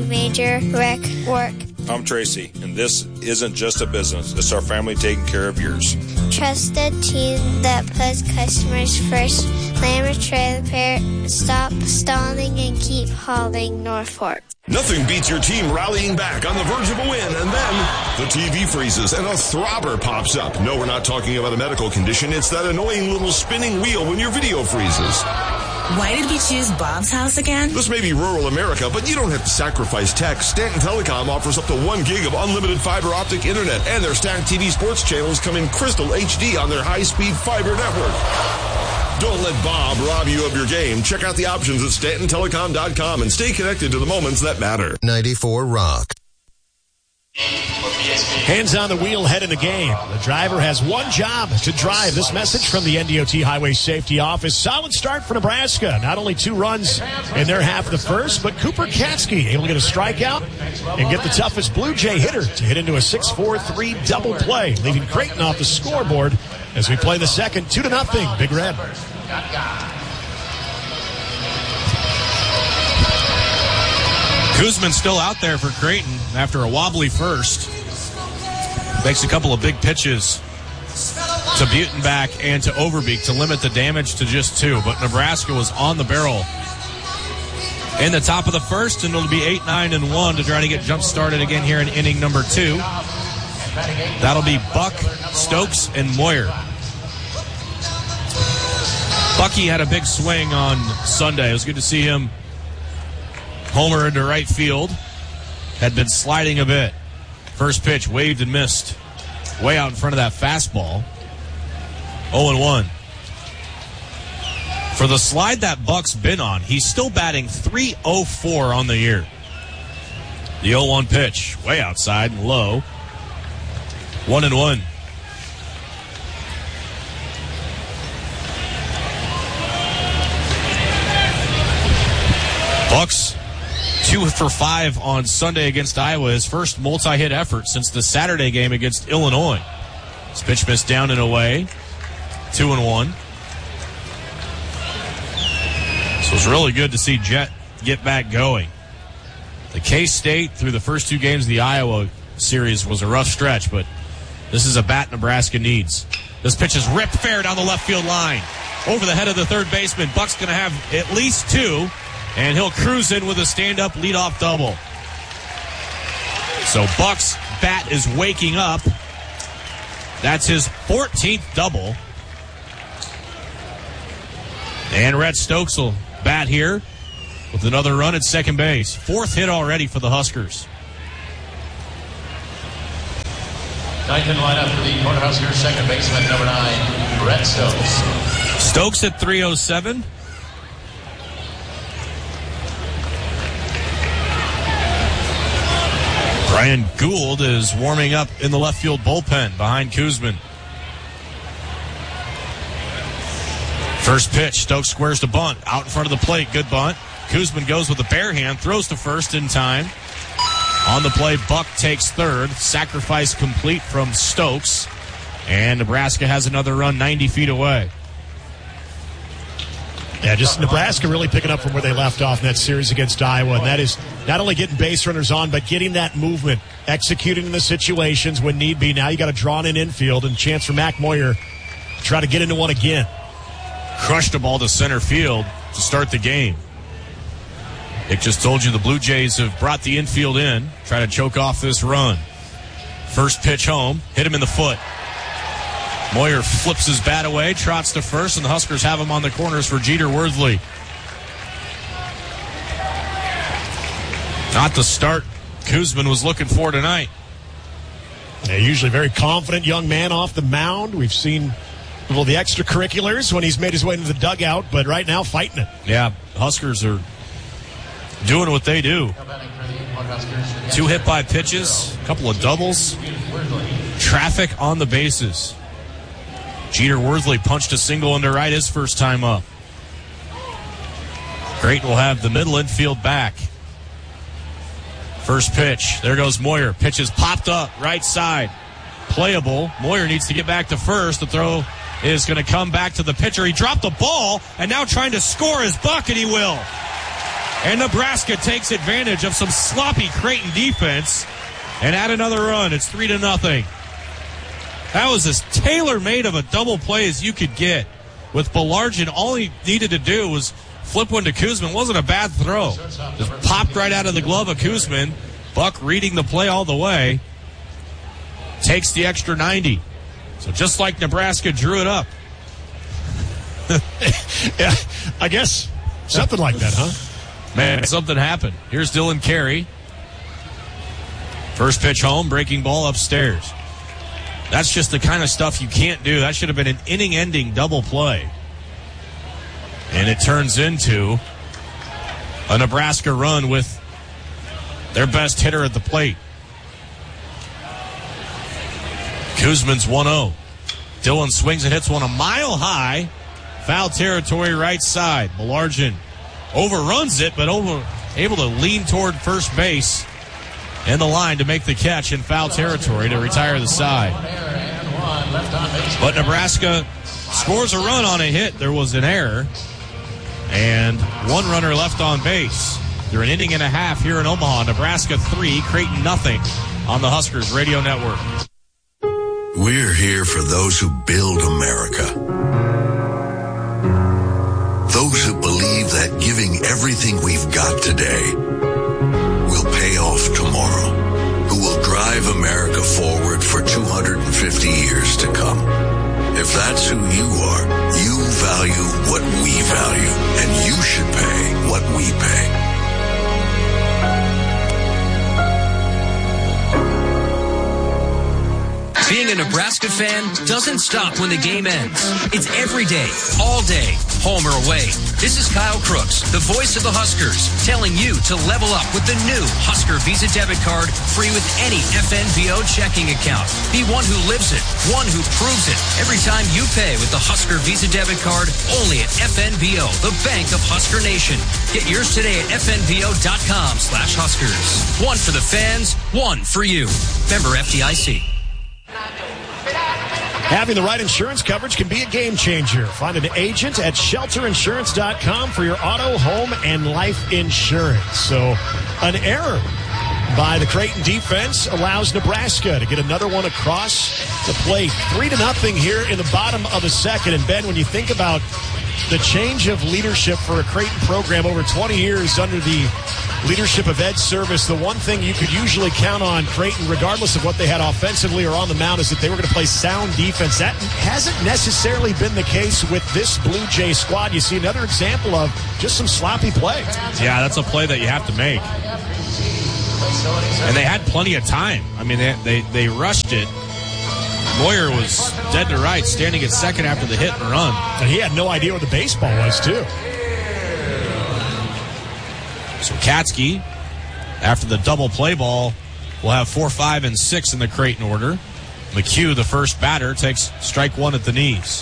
major wreck work. I'm Tracy, and this isn't just a business. It's our family taking care of yours. Trusted team that puts customers first. Lammer Trailer Repair. Stop stalling and keep hauling Norfolk. Nothing beats your team rallying back on the verge of a win, and then the TV freezes and a throbber pops up. No, we're not talking about a medical condition. It's that annoying little spinning wheel when your video freezes. Why did we choose Bob's house again? This may be rural America, but you don't have to sacrifice tech. Stanton Telecom offers up to 1 gig of unlimited fiber optic internet, and their Stack TV sports channels come in crystal HD on their high-speed fiber network. Don't let Bob rob you of your game. Check out the options at StantonTelecom.com and stay connected to the moments that matter. 94 Rock. Hands on the wheel, head in the game. The driver has one job, to drive. This message from the NDOT Highway Safety Office. Solid start for Nebraska. Not only 2 runs in their half of the first, but Cooper Katsky able to get a strikeout and get the toughest Blue Jay hitter to hit into a 6-4-3 double play, leaving Creighton off the scoreboard as we play the second. 2-0, Big Red. Kuzman still out there for Creighton after a wobbly first. Makes a couple of big pitches to Butenbach and to Overbeek to limit the damage to just 2. But Nebraska was on the barrel in the top of the first, and it'll be 8-9-1 to try to get jump started again here in inning number 2. That'll be Buck, Stokes, and Moyer. Bucky had a big swing on Sunday. It was good to see him homer into right field. Had been sliding a bit. First pitch, waved and missed. Way out in front of that fastball. 0-1. For the slide that Buck's been on, he's still batting .304 on the year. The 0-1 pitch, way outside and low. 1-1. Buck's 2 for 5 on Sunday against Iowa. His first multi-hit effort since the Saturday game against Illinois. His pitch missed down and away. 2-1. So it's really good to see Jet get back going. The K-State through the first 2 games of the Iowa series was a rough stretch, but this is a bat Nebraska needs. This pitch is ripped fair down the left field line. Over the head of the third baseman. Buck's going to have at least 2. And he'll cruise in with a stand-up leadoff double. So Buck's bat is waking up. That's his 14th double. And Rhett Stokes will bat here with another run at second base. 4th hit already for the Huskers. 9th in lineup for the Cornhuskers, second baseman, number 9, Rhett Stokes. Stokes at .307. Brian Gould is warming up in the left field bullpen behind Kuzman. First pitch, Stokes squares to bunt. Out in front of the plate, good bunt. Kuzman goes with the bare hand, throws to first in time. On the play, Buck takes third. Sacrifice complete from Stokes. And Nebraska has another run 90 feet away. Yeah, just Nebraska really picking up from where they left off in that series against Iowa, and that is not only getting base runners on, but getting that movement, executing in the situations when need be. Now you got a drawn-in infield and chance for Mac Moyer to try to get into one again. Crushed a ball to center field to start the game. It just told you the Blue Jays have brought the infield in, try to choke off this run. First pitch home, hit him in the foot. Moyer flips his bat away, trots to first, and the Huskers have him on the corners for Jeter Worthley. Not the start Kuzman was looking for tonight. Yeah, usually very confident young man off the mound. We've seen the extracurriculars when he's made his way into the dugout, but right now fighting it. Yeah, Huskers are doing what they do. 2 hit by pitches, a couple of doubles, traffic on the bases. Jeter Worthley punched a single into right his first time up. Creighton will have the middle infield back. First pitch. There goes Moyer. Pitch is popped up right side. Playable. Moyer needs to get back to first. The throw is going to come back to the pitcher. He dropped the ball and now trying to score is Buck, and he will. And Nebraska takes advantage of some sloppy Creighton defense and add another run. It's 3-0. That was as tailor-made of a double play as you could get. With Balargin, all he needed to do was flip one to Kuzmin. Wasn't a bad throw. Just popped right out of the glove of Kuzmin. Buck reading the play all the way. Takes the extra 90. So just like Nebraska drew it up. Yeah, I guess something like that, huh? Man, something happened. Here's Dylan Carey. First pitch home, breaking ball upstairs. That's just the kind of stuff you can't do. That should have been an inning-ending double play. And it turns into a Nebraska run with their best hitter at the plate. Kuzmin's 1-0. Dylan swings and hits one a mile high. Foul territory right side. Balargin overruns it, but able to lean toward first base and the line to make the catch in foul territory to retire the side. But Nebraska scores a run on a hit. There was an error. And one runner left on base. They're an inning and a half here in Omaha. Nebraska 3, Creighton nothing on the Huskers Radio Network. We're here for those who build America. Those who believe that giving everything we've got today will pay off tomorrow. Who will drive America forward for 250 years to come. If that's who you are, you value what we value, and you should pay what we pay. Being a Nebraska fan doesn't stop when the game ends. It's every day, all day, home or away. This is Kyle Crooks, the voice of the Huskers, telling you to level up with the new Husker Visa debit card, free with any FNBO checking account. Be one who lives it, one who proves it. Every time you pay with the Husker Visa debit card, only at FNBO, the bank of Husker Nation. Get yours today at FNBO.com/Huskers. One for the fans, one for you. Member FDIC. Having the right insurance coverage can be a game changer. Find an agent at shelterinsurance.com for your auto, home, and life insurance. So an error by the Creighton defense allows Nebraska to get another one across the plate. 3-0 here in the bottom of the second. And Ben, when you think about the change of leadership for a Creighton program over 20 years under the leadership of Ed Service, the one thing you could usually count on Creighton, regardless of what they had offensively or on the mound, is that they were going to play sound defense. That hasn't necessarily been the case with this Blue Jay squad. You see another example of just some sloppy play. Yeah, that's a play that you have to make. And they had plenty of time. I mean, they rushed it. Moyer was dead to right, standing at second after the hit and run. And he had no idea where the baseball was, too. So Katsky, after the double play ball, will have 4, 5, and 6 in the Creighton order. McHugh, the first batter, takes strike one at the knees.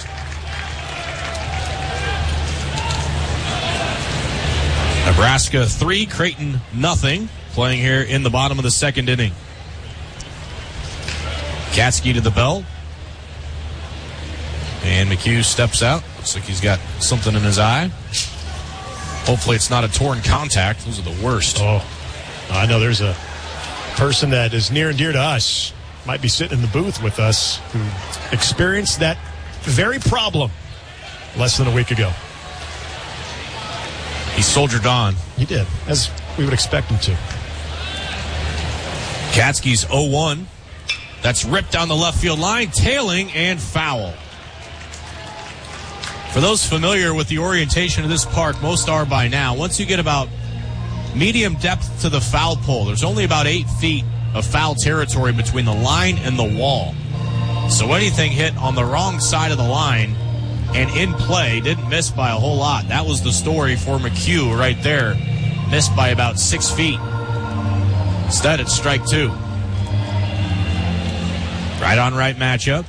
Nebraska 3, Creighton nothing, playing here in the bottom of the second inning. Katsky to the belt. And McHugh steps out. Looks like he's got something in his eye. Hopefully it's not a torn contact. Those are the worst. Oh, I know there's a person that is near and dear to us, might be sitting in the booth with us, who experienced that very problem less than a week ago. He soldiered on. He did, as we would expect him to. Katsky's 0-1. That's ripped down the left field line, tailing and foul. For those familiar with the orientation of this park, most are by now, once you get about medium depth to the foul pole, there's only about 8 feet of foul territory between the line and the wall. So anything hit on the wrong side of the line and in play didn't miss by a whole lot. That was the story for McHugh right there. Missed by about 6 feet. Instead, it's strike two. Right on right matchup.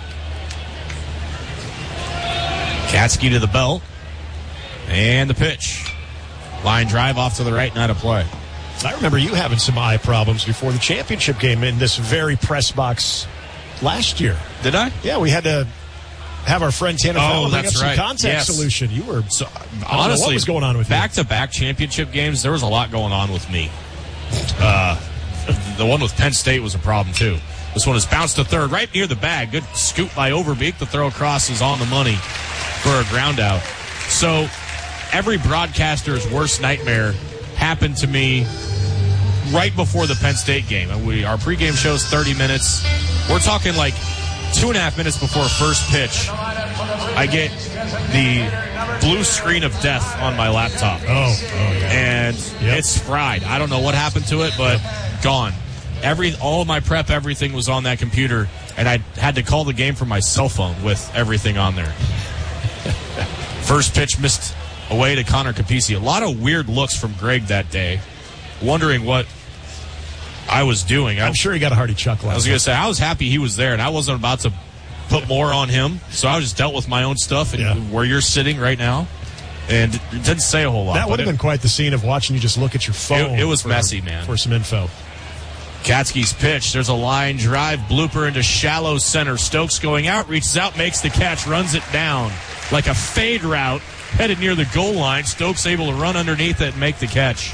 Katsky to the belt. And the pitch. Line drive off to the right, not a play. I remember you having some eye problems before the championship game in this very press box last year. Did I? Yeah, we had to have our friend Tanner Fennell bring up some right. contact solution. You were honestly, what was going on with back-to-back championship games? There was a lot going on with me. The one with Penn State was a problem too. This one is bounced to third, right near the bag. Good scoop by Overbeek. The throw across is on the money for a ground out. So every broadcaster's worst nightmare happened to me right before the Penn State game. Our pregame show's 30 minutes. We're talking like 2.5 minutes before first pitch. I get the blue screen of death on my laptop. Oh yeah. And it's fried. I don't know what happened to it, but gone. All of my prep, everything was on that computer, and I had to call the game from my cell phone with everything on there. First pitch missed away to Connor Capisi. A lot of weird looks from Greg that day, wondering what I was doing. I'm sure he got a hearty chuckle. I was going to say, I was happy he was there, and I wasn't about to put more on him, so I just dealt with my own stuff and where you're sitting right now, and it didn't say a whole lot. That would have been quite the scene of watching you just look at your phone. It was messy, man. For some info. Katsky's pitch. There's a line drive, blooper into shallow center. Stokes going out, reaches out, makes the catch, runs it down like a fade route, headed near the goal line. Stokes able to run underneath it and make the catch.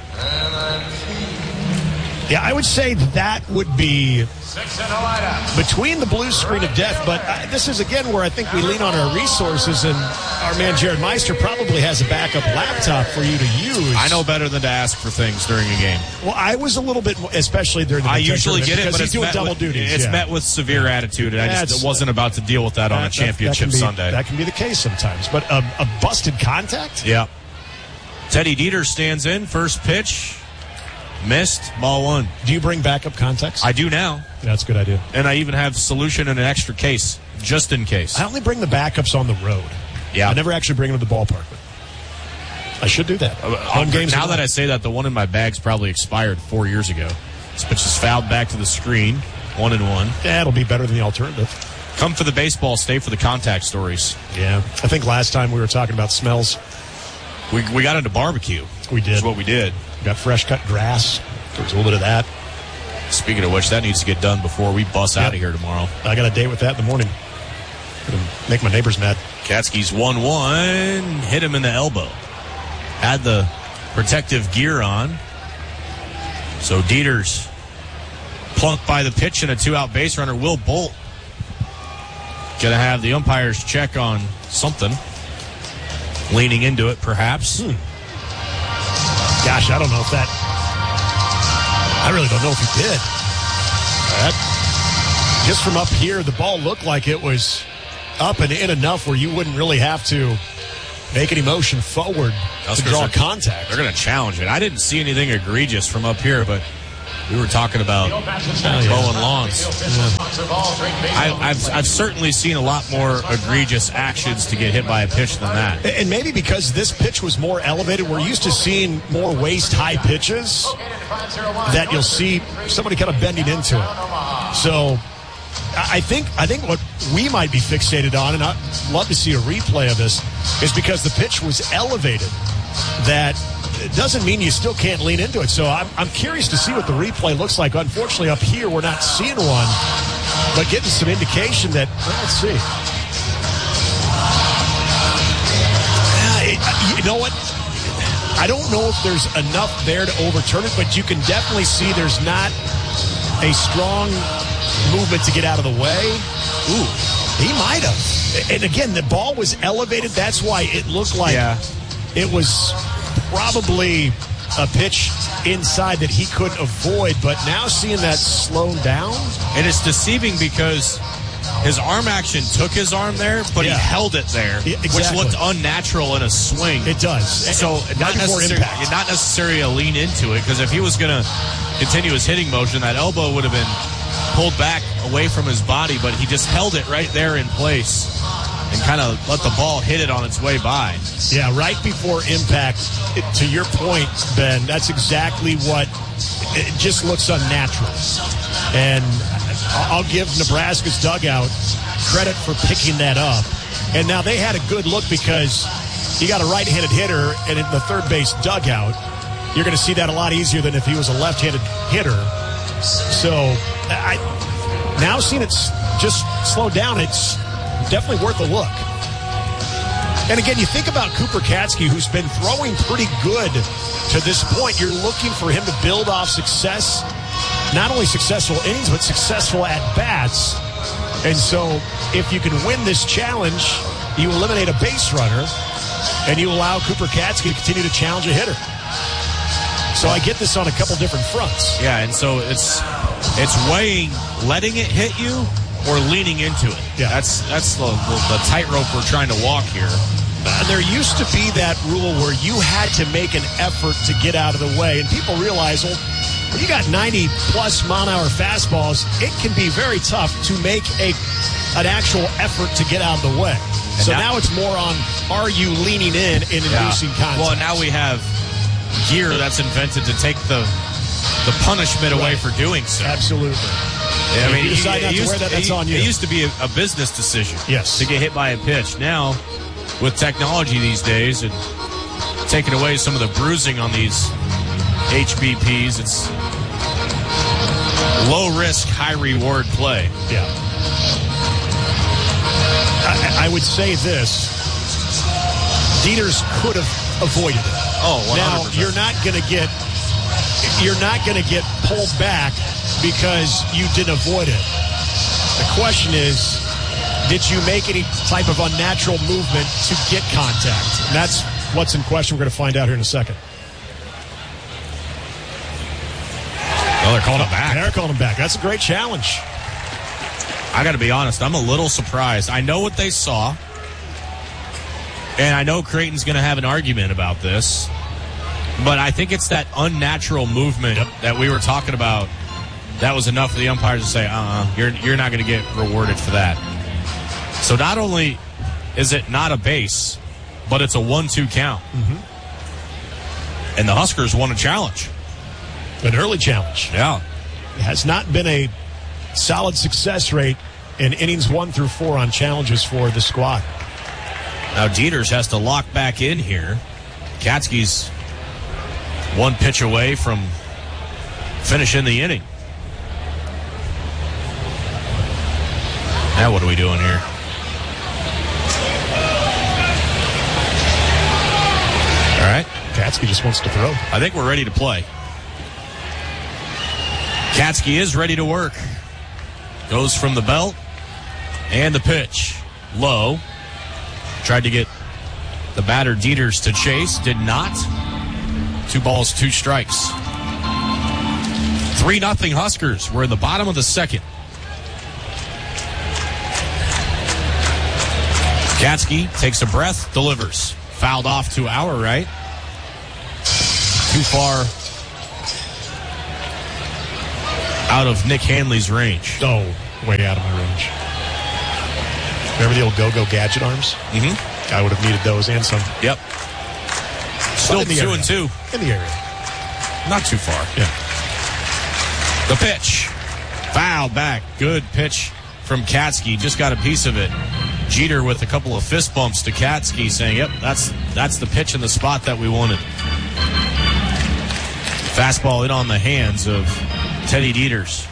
Yeah, I would say that would be between the blue screen of death, but this is, again, where I think we lean on our resources, and our man Jared Meister probably has a backup laptop for you to use. I know better than to ask for things during a game. Well, I was a little bit, especially during the I usually get it, but he's doing double duties. It's met with severe attitude, and I just wasn't about to deal with that on a championship Sunday. That can be the case sometimes, but a busted contact? Yeah. Teddy Dieter stands in, first pitch. Missed, ball one. Do you bring backup contacts? I do now. Yeah, that's a good idea. And I even have solution in an extra case, just in case. I only bring the backups on the road. Yeah. I never actually bring them to the ballpark. I should do that. Home games. Now that I say that, the one in my bag's probably expired 4 years ago. This pitch is fouled back to the screen, 1-1. Yeah, it'll be better than the alternative. Come for the baseball, stay for the contact stories. Yeah. I think last time we were talking about smells. We got into barbecue. We did. That's what we did. We got fresh cut grass. There was a little bit of that. Speaking of which, that needs to get done before we bust out of here tomorrow. I got a date with that in the morning. Gonna make my neighbors mad. Katsky's 1-1. Hit him in the elbow. Had the protective gear on. So Dieter's plunked by the pitch and a 2-out base runner. Will Bolt gonna have the umpires check on something. Leaning into it, perhaps. Gosh, I don't know if that... I really don't know if he did. Just from up here, the ball looked like it was up and in enough where you wouldn't really have to make any motion forward to draw contact. They're going to challenge it. I didn't see anything egregious from up here, but we were talking about mowing lawns. I've certainly seen a lot more egregious actions to get hit by a pitch than that. And maybe because this pitch was more elevated, we're used to seeing more waist-high pitches that you'll see somebody kind of bending into it. So I think what we might be fixated on, and I'd love to see a replay of this, is because the pitch was elevated, that it doesn't mean you still can't lean into it. So I'm curious to see what the replay looks like. Unfortunately, up here, we're not seeing one, but getting some indication that, well, let's see. You know what? I don't know if there's enough there to overturn it, but you can definitely see there's not a strong movement to get out of the way. Ooh, he might have. And again, the ball was elevated. That's why it looked like it was probably a pitch inside that he couldn't avoid. But now seeing that slowed down. And it's deceiving because his arm action took his arm there, but he held it there, which looked unnatural in a swing. It does. So not necessarily a lean into it, because if he was going to continue his hitting motion, that elbow would have been pulled back away from his body, but he just held it right there in place and kind of let the ball hit it on its way by. Yeah, right before impact, to your point, Ben, that's exactly what it just looks unnatural. And I'll give Nebraska's dugout credit for picking that up. And now they had a good look because you got a right-handed hitter, and in the third base dugout, you're going to see that a lot easier than if he was a left-handed hitter. So I now seeing it just slow down, it's definitely worth a look. And again, you think about Cooper Katzke, who's been throwing pretty good to this point. You're looking for him to build off success, not only successful innings, but successful at-bats. And so if you can win this challenge, you eliminate a base runner, and you allow Cooper Katzke to continue to challenge a hitter. So I get this on a couple different fronts. Yeah, and so it's weighing letting it hit you or leaning into it. Yeah. That's the tightrope we're trying to walk here. And there used to be that rule where you had to make an effort to get out of the way. And people realize, well, when you got 90-plus mile-an-hour fastballs, it can be very tough to make an actual effort to get out of the way. So now it's more on, are you leaning in inducing contact? Well, now we have gear that's invented to take the punishment away for doing so. Absolutely. Yeah, I mean, you decide not to wear that, that's on you. It used to be a business decision. Yes. To get hit by a pitch. Now, with technology these days and taking away some of the bruising on these HBPs, it's low risk, high reward play. Yeah. I would say this. Dieters could have avoided it. Oh, 100%. Now, you're not going to get pulled back because you didn't avoid it. The question is, did you make any type of unnatural movement to get contact? And that's what's in question. We're going to find out here in a second. Oh, they're calling him back. They're calling him back. That's a great challenge. I got to be honest, I'm a little surprised. I know what they saw, and I know Creighton's going to have an argument about this, but I think it's that unnatural movement that we were talking about. That was enough for the umpires to say, you're not going to get rewarded for that. So not only is it not a base, but it's a 1-2 count. Mm-hmm. And the Huskers won a challenge. An early challenge. Yeah. It has not been a solid success rate in innings 1 through 4 on challenges for the squad. Now Dieters has to lock back in here. Katzke's one pitch away from finishing the inning. Now what are we doing here? All right. Katzke just wants to throw. I think we're ready to play. Katzke is ready to work. Goes from the belt and the pitch. Low. Tried to get the batter Dieters to chase. Did not. 2 balls, 2 strikes. 3-0 Huskers. We're in the bottom of the second. Katzke takes a breath, delivers. Fouled off to our right. Too far out of Nick Hanley's range. Oh, way out of my range. Remember the old go-go gadget arms? Mm-hmm. I would have needed those and some. Yep. Still 2-2. In the area. Not too far. Yeah. The pitch. Fouled back. Good pitch from Katzke. Just got a piece of it. Jeter with a couple of fist bumps to Katzke saying, yep, that's the pitch in the spot that we wanted. Fastball in on the hands of Teddy Dieters.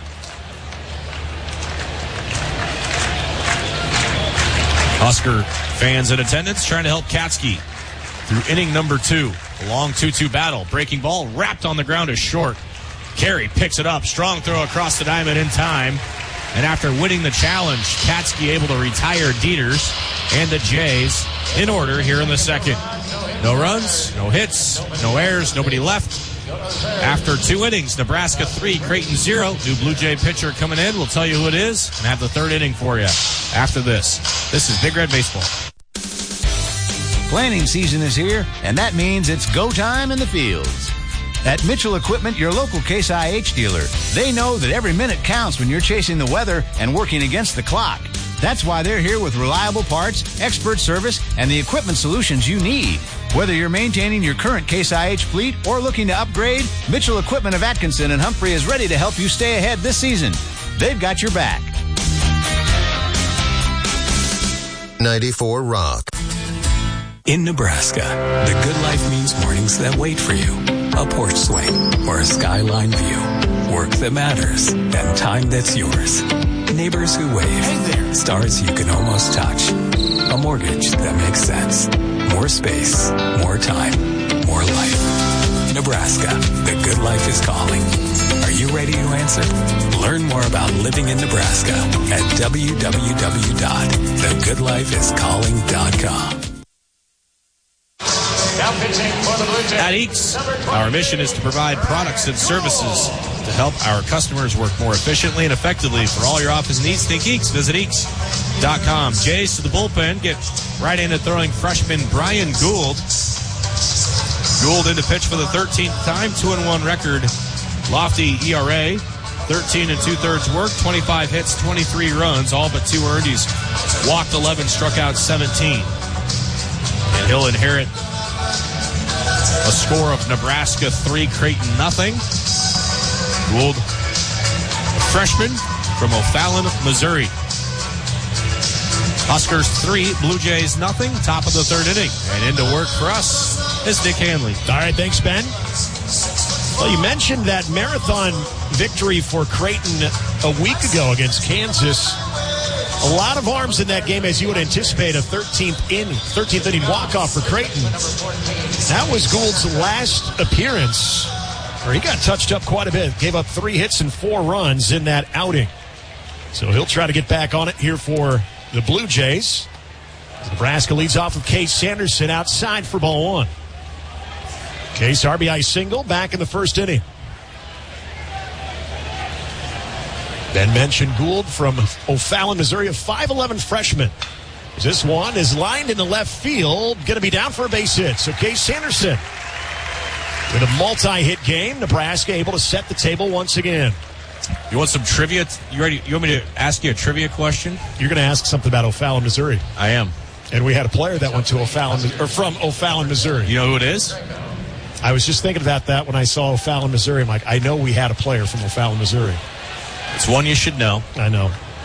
Husker fans in attendance trying to help Katzke through inning number 2. A long 2-2 battle. Breaking ball wrapped on the ground is short. Carey picks it up. Strong throw across the diamond in time. And after winning the challenge, Katzke able to retire Dieters and the Jays in order here in the second. No runs, no hits, no errors, nobody left. After 2 innings, Nebraska 3, Creighton 0. New Blue Jay pitcher coming in. We'll tell you who it is and have the 3rd inning for you after this. This is Big Red Baseball. Planting season is here, and that means it's go time in the fields. At Mitchell Equipment, your local Case IH dealer, they know that every minute counts when you're chasing the weather and working against the clock. That's why they're here with reliable parts, expert service, and the equipment solutions you need. Whether you're maintaining your current Case IH fleet or looking to upgrade, Mitchell Equipment of Atkinson and Humphrey is ready to help you stay ahead this season. They've got your back. 94 Rock. In Nebraska, the good life means mornings that wait for you. A porch swing or a skyline view. Work that matters and time that's yours. Neighbors who wave. Hey there. Stars you can almost touch. A mortgage that makes sense. More space, more time, more life. Nebraska, the good life is calling. Are you ready to answer? Learn more about living in Nebraska at www.thegoodlifeiscalling.com. At EEKS, our mission is to provide products and services to help our customers work more efficiently and effectively. For all your office needs, think EEKS. Visit EEKS.com. Jays to the bullpen. Get right into throwing freshman Brian Gould. Gould in to pitch for the 13th time. 2-1 record. Lofty ERA. 13 2/3 work. 25 hits, 23 runs. All but 2 earned. He's walked 11, struck out 17. And he'll inherit a score of Nebraska 3, Creighton nothing. Gould, a freshman from O'Fallon, Missouri. Huskers 3, Blue Jays nothing. Top of the 3rd inning. And into work for us is Nick Hanley. All right, thanks, Ben. Well, you mentioned that marathon victory for Creighton a week ago against Kansas. A lot of arms in that game, as you would anticipate, a 13th inning walk-off for Creighton. That was Gould's last appearance, where he got touched up quite a bit. Gave up 3 hits and 4 runs in that outing. So he'll try to get back on it here for the Blue Jays. Nebraska leads off with Case Sanderson outside for ball 1. Case RBI single back in the 1st inning. Ben mentioned Gould from O'Fallon, Missouri, a 5'11 freshman. This one is lined in the left field, going to be down for a base hit. So Case Sanderson with a multi-hit game. Nebraska able to set the table once again. You want some trivia? You ready? You want me to ask you a trivia question? You're going to ask something about O'Fallon, Missouri. I am. And we had a player that went to O'Fallon, or from O'Fallon, Missouri. You know who it is? I was just thinking about that when I saw O'Fallon, Missouri. I'm like, I know we had a player from O'Fallon, Missouri. It's one you should know. I know.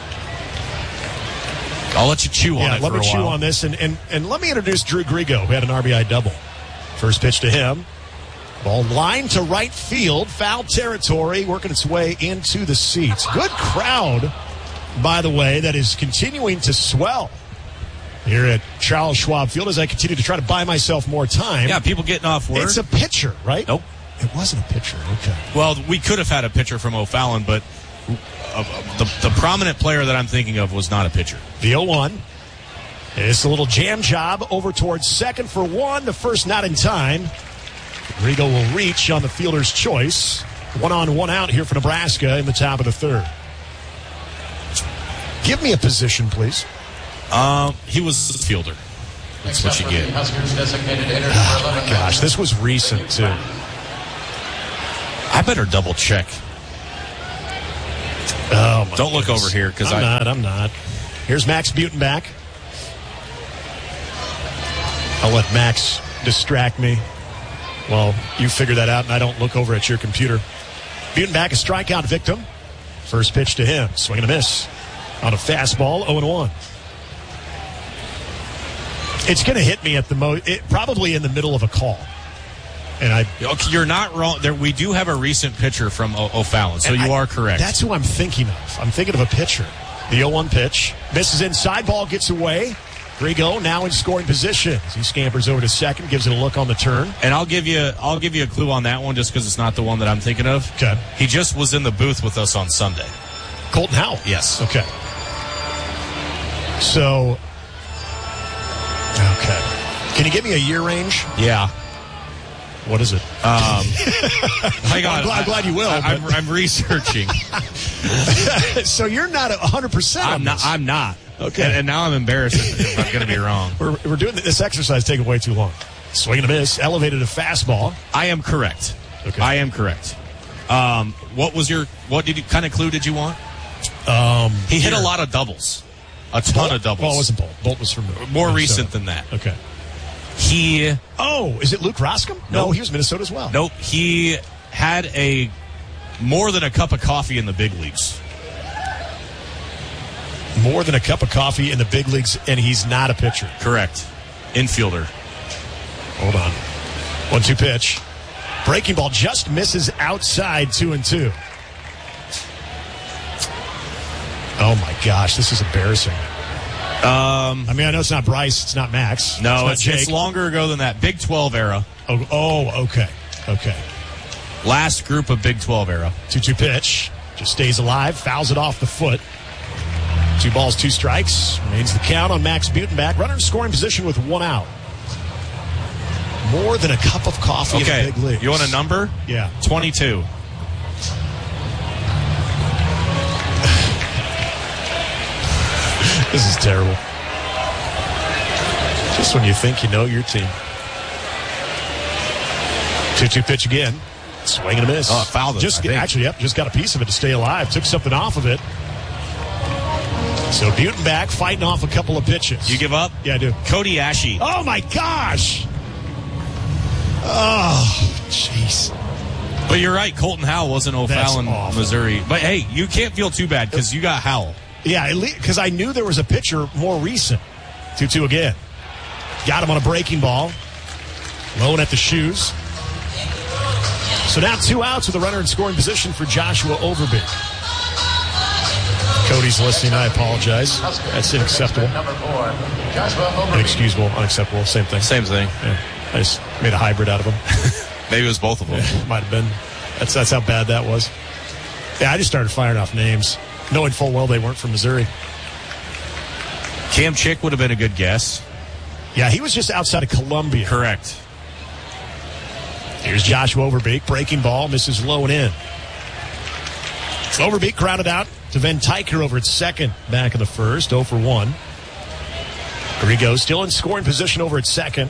I'll let you chew on it for a while. Let me chew on this. And let me introduce Drew Grigo, who had an RBI double. First pitch to him. Ball lined to right field. Foul territory, working its way into the seats. Good crowd, by the way, that is continuing to swell here at Charles Schwab Field as I continue to try to buy myself more time. Yeah, people getting off work. It's a pitcher, right? Nope. It wasn't a pitcher. Okay. Well, we could have had a pitcher from O'Fallon, but the prominent player that I'm thinking of was not a pitcher. The 0-1. It's a little jam job over towards second for 1. The first not in time. Grigo will reach on the fielder's choice. 1 on, 1 out here for Nebraska in the top of the 3rd. Give me a position, please. He was the fielder. That's what you get. Oh, my gosh. This was recent, too. I better double check. Oh, don't look over here because I'm not. Here's Max Butenbach. I'll let Max distract me while you figure that out and I don't look over at your computer. Butenbach, a strikeout victim. First pitch to him. Swing and a miss on a fastball, 0-1. It's going to hit me at the probably in the middle of a call. And you're not wrong. We do have a recent pitcher from O'Fallon, so you are correct. That's who I'm thinking of. I'm thinking of a pitcher. The 0-1 pitch. Misses inside, ball gets away. Grigo now in scoring position. He scampers over to second, gives it a look on the turn. And I'll give you a clue on that one just because it's not the one that I'm thinking of. Okay. He just was in the booth with us on Sunday. Colton Howell? Yes. Okay. So, okay. Can you give me a year range? Yeah. What is it? Hang on. I'm glad you will. I'm researching. So you're not 100%. I'm not. Okay. And now I'm embarrassed if I'm going to be wrong. We're doing this exercise taking way too long. Swing and a miss. Elevated a fastball. I am correct. Okay. I am correct. What kind of clue did you want? He hit a lot of doubles. A ton of doubles. Well, it wasn't Bolt. Bolt was from more recent than that. Okay. Is it Luke Roscom? No, he was Minnesota as well. Nope. He had more than a cup of coffee in the big leagues. More than a cup of coffee in the big leagues, and he's not a pitcher. Correct. Infielder. Hold on. 1-2 pitch. Breaking ball just misses outside 2-2. Oh, my gosh. This is embarrassing. I know it's not Bryce. It's not Max. No, it's longer ago than that. Big 12 era. Oh, okay. Okay. Last group of Big 12 era. 2-2 pitch. Just stays alive. Fouls it off the foot. 2 balls, 2 strikes. Remains the count on Max Butenbach. Runner in scoring position with 1 out. More than a cup of coffee in the big leagues. You want a number? Yeah. 22. This is terrible. Just when you think you know your team. 2-2 pitch again. Swing and a miss. Oh, fouled it, just got a piece of it to stay alive. Took something off of it. So Butenbach fighting off a couple of pitches. You give up? Yeah, I do. Cody Ashe. Oh, my gosh. Oh, jeez. But you're right. Colton Howell wasn't O'Fallon, Missouri. But, hey, you can't feel too bad because you got Howell. Yeah, because I knew there was a pitcher more recent. 2-2 again. Got him on a breaking ball. Low at the shoes. So now 2 outs with a runner in scoring position for Joshua Overbeek. Cody's listening. I apologize. That's inacceptable. Inexcusable, unacceptable. Same thing. Same thing. Yeah. I just made a hybrid out of them. Maybe it was both of them. Yeah, might have been. That's how bad that was. Yeah, I just started firing off names, knowing full well they weren't from Missouri. Cam Chick would have been a good guess. Yeah, he was just outside of Columbia. Correct. Here's Joshua Overbeek. Breaking ball. Misses low and in. Overbeek grounded out to Van Tyker over at second. Back in the first. 0 for 1. Grigo still in scoring position over at second.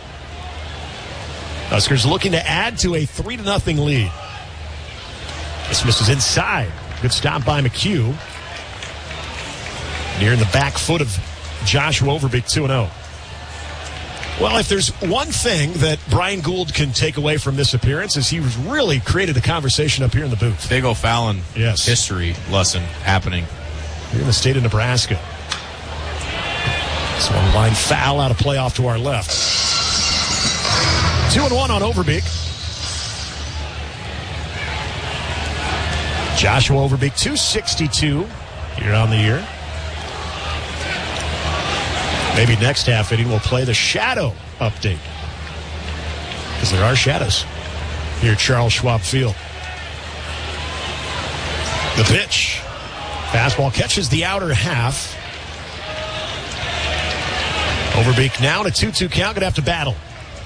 Huskers looking to add to a 3-0 lead. This misses inside. Good stop by McHugh. Near in the back foot of Joshua Overbeek, 2-0. Well, if there's one thing that Brian Gould can take away from this appearance is he really created a conversation up here in the booth. Big O'Fallon yes. history lesson happening. Here in the state of Nebraska. So on the line foul out of play off to our left. 2-1 on Overbeek. Joshua Overbeek, 262 here on the year. Maybe next half inning we'll play the shadow update. Because there are shadows here at Charles Schwab Field. The pitch. Fastball catches the outer half. Overbeek now in a 2-2 count. Going to have to battle.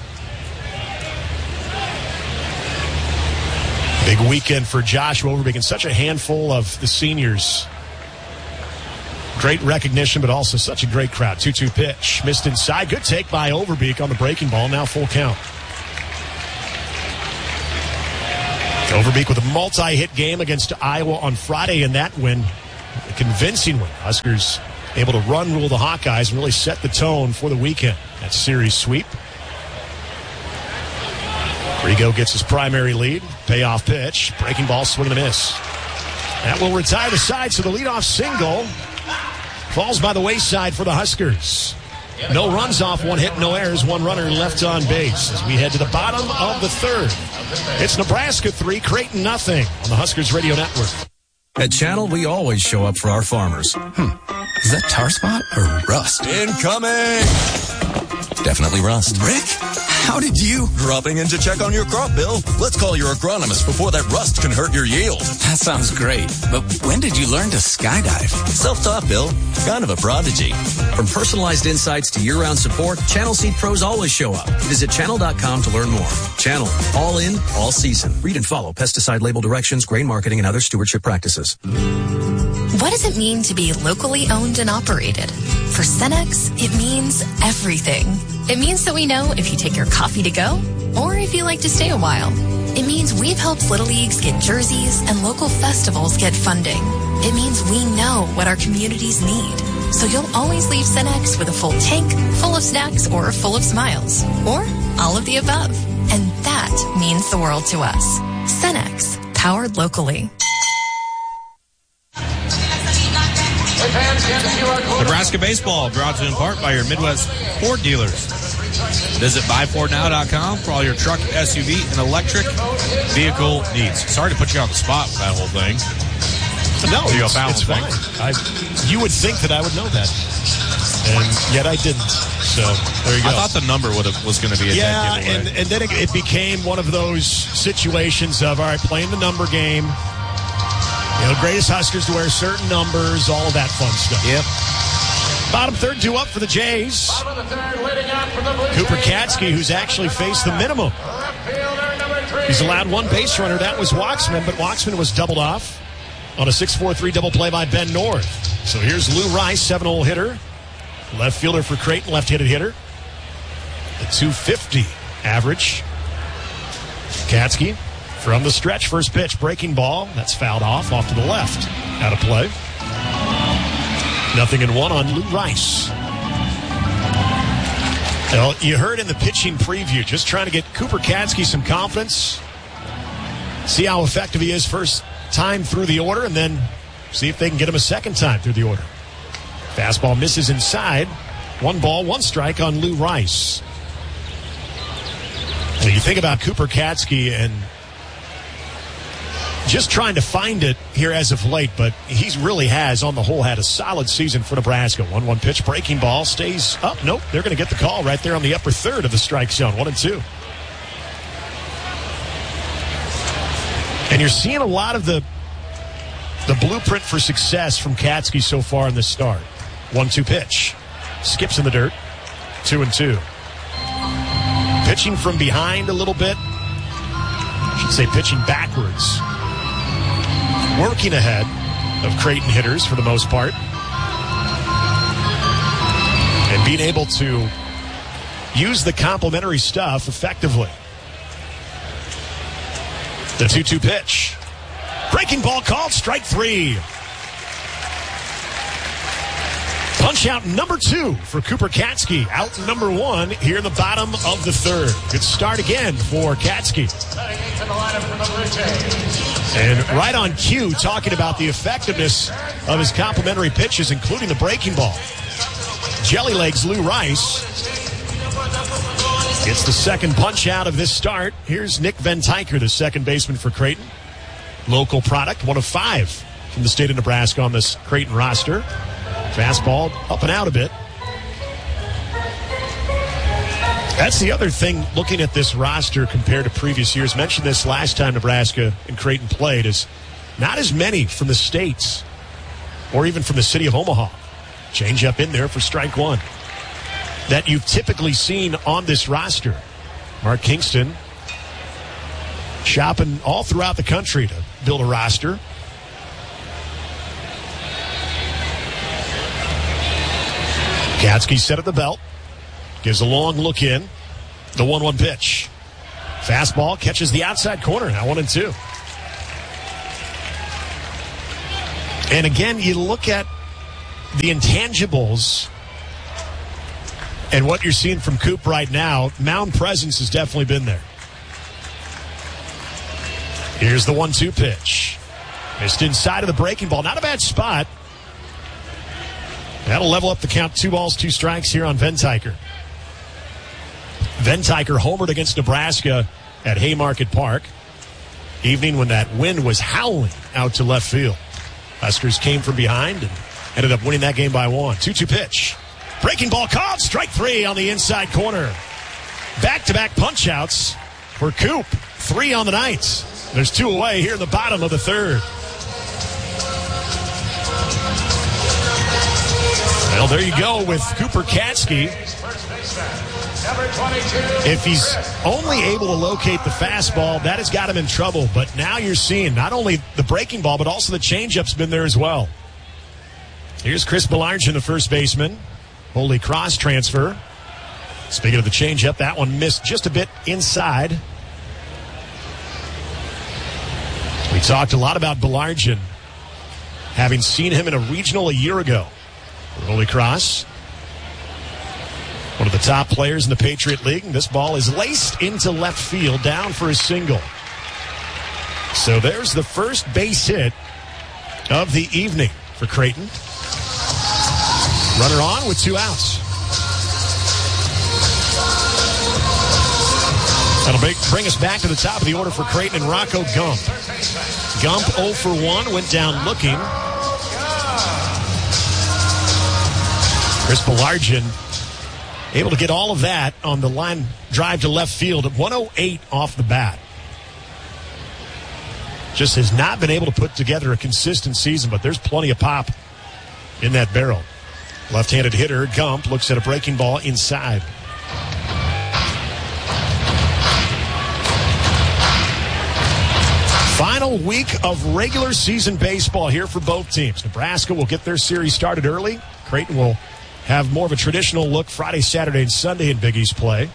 Big weekend for Joshua Overbeek and such a handful of the seniors. Great recognition, but also such a great crowd. 2-2 pitch. Missed inside. Good take by Overbeek on the breaking ball. Now full count. Overbeek with a multi-hit game against Iowa on Friday in that win. A convincing win. Huskers able to rule the Hawkeyes and really set the tone for the weekend. That series sweep. Grigo gets his primary lead. Payoff pitch. Breaking ball, swing and a miss. That will retire the side, so the leadoff single falls by the wayside for the Huskers. No runs off, 1 hit, no errors, 1 runner left on base as we head to the bottom of the third. It's Nebraska 3, Creighton nothing on the Huskers Radio Network. At Channel, we always show up for our farmers. Is that tar spot or rust? Incoming! Definitely rust. Rick, how did you? Dropping in to check on your crop, Bill. Let's call your agronomist before that rust can hurt your yield. That sounds great. But when did you learn to skydive? Self-taught, Bill. Kind of a prodigy. From personalized insights to year-round support, Channel Seed pros always show up. Visit channel.com to learn more. Channel. All in, all season. Read and follow pesticide label directions, grain marketing, and other stewardship practices. What does it mean to be locally owned and operated? For Cenex, it means everything. It means that we know if you take your coffee to go or if you like to stay a while. It means we've helped Little Leagues get jerseys and local festivals get funding. It means we know what our communities need. So you'll always leave Cenex with a full tank, full of snacks, or full of smiles. Or all of the above. And that means the world to us. Cenex, powered locally. Nebraska baseball brought to you in part by your Midwest Ford dealers. Visit buyfordnow.com for all your truck, SUV, and electric vehicle needs. Sorry to put you on the spot with that whole thing. No, The foul it's thing. fine. You would think that I would know that, and yet I didn't. So there you go. I thought the number was going to be a dead giveaway. and then it became one of those situations of, all right, playing the number game. Greatest Huskers to wear certain numbers, all of that fun stuff. Yep. Bottom third, 2 up for the Jays. Cooper Katsky, who's actually faced the minimum. He's allowed one base runner. That was Waxman, but Waxman was doubled off on a 6-4-3 double play by Ben North. So here's Lou Rice, 7-hole hitter. Left fielder for Creighton, left-handed hitter. The .250 average. Katsky from the stretch, first pitch, breaking ball. That's fouled off to the left. Out of play. 0-1 on Lou Rice. Well, you heard in the pitching preview, just trying to get Cooper Katsky some confidence. See how effective he is first time through the order, and then see if they can get him a second time through the order. Fastball misses inside. 1 ball, 1 strike on Lou Rice. So you think about Cooper Katsky and just trying to find it here as of late, but he really has, on the whole, had a solid season for Nebraska. 1-1 pitch, breaking ball, stays up. Nope, they're going to get the call right there on the upper third of the strike zone. 1-2. And you're seeing a lot of the blueprint for success from Katsky so far in this start. 1-2 pitch. Skips in the dirt. 2-2. Pitching from behind a little bit. I should say pitching backwards. Working ahead of Creighton hitters for the most part. And being able to use the complementary stuff effectively. The 2-2 pitch. Breaking ball called, strike 3. Punch out number 2 for Cooper Katsky. Out number 1 here in the bottom of the third. Good start again for Katsky. And right on cue, talking about the effectiveness of his complementary pitches, including the breaking ball. Jelly legs Lou Rice gets the second punch out of this start. Here's Nick Ventiker, the second baseman for Creighton. Local product, 1 of 5 from the state of Nebraska on this Creighton roster. Fastball up and out a bit. That's the other thing looking at this roster compared to previous years. Mentioned this last time Nebraska and Creighton played, is not as many from the States or even from the city of Omaha. Change up in there for strike 1 that you've typically seen on this roster. Mark Kingston shopping all throughout the country to build a roster. Katsky set at the belt. Gives a long look in. The 1-1 pitch. Fastball catches the outside corner. Now 1-2. And again, you look at the intangibles and what you're seeing from Coop right now. Mound presence has definitely been there. Here's the 1-2 pitch. Missed inside of the breaking ball. Not a bad spot. That'll level up the count. 2 balls, 2 strikes here on Ventiker. Ventiker homered against Nebraska at Haymarket Park. Evening when that wind was howling out to left field. Huskers came from behind and ended up winning that game by 1. 2-2 pitch. Breaking ball caught. Strike 3 on the inside corner. Back-to-back punch-outs for Coop. 3 on the night. There's 2 away here in the bottom of the third. Well, there you go with Cooper Katsky. If he's only able to locate the fastball, that has got him in trouble. But now you're seeing not only the breaking ball, but also the changeup's been there as well. Here's Chris Belargin, the first baseman. Holy Cross transfer. Speaking of the changeup, that one missed just a bit inside. We talked a lot about Belargin, having seen him in a regional a year ago. Holy Cross, one of the top players in the Patriot League. And this ball is laced into left field, down for a single. So there's the first base hit of the evening for Creighton. Runner on with 2 outs. That'll bring us back to the top of the order for Creighton and Rocco Gump. Gump 0 for 1, went down looking. Chris Belargin able to get all of that on the line drive to left field at 108 off the bat. Just has not been able to put together a consistent season, but there's plenty of pop in that barrel. Left-handed hitter Gump looks at a breaking ball inside. Final week of regular season baseball here for both teams. Nebraska will get their series started early. Creighton will have more of a traditional look Friday, Saturday, and Sunday in Big East play.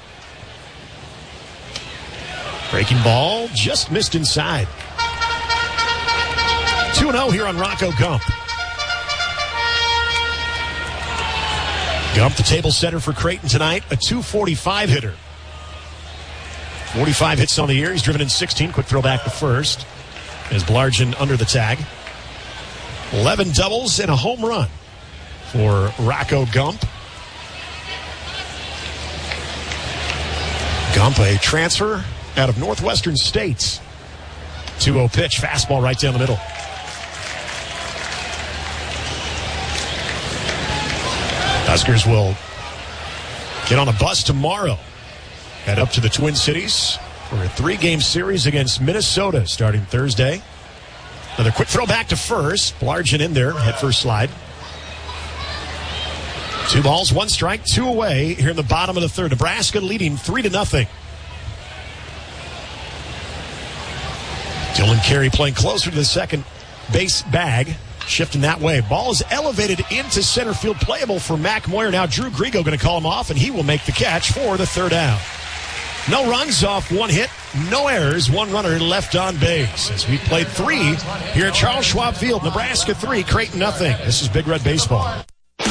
Breaking ball just missed inside. 2-0 here on Rocco Gump. Gump, the table setter for Creighton tonight, a .245 hitter. 45 hits on the year. He's driven in 16. Quick throw back to first as Belargin under the tag. 11 doubles and a home run for Rocco Gump. Gump, a transfer out of Northwestern States. 2-0 pitch, fastball right down the middle. Huskers will get on a bus tomorrow. Head up to the Twin Cities for a 3-game series against Minnesota starting Thursday. Another quick throw back to first. Belargin in there, head first slide. 2 balls, 1 strike, 2 away here in the bottom of the third. Nebraska leading 3-0. Dylan Carey playing closer to the second base bag. Shifting that way. Ball is elevated into center field. Playable for Mac Moyer. Now Drew Grigo going to call him off, and he will make the catch for the third out. No runs off 1 hit. No errors. 1 runner left on base. As we played 3 here at Charles Schwab Field. Nebraska 3, Creighton 0. This is Big Red Baseball.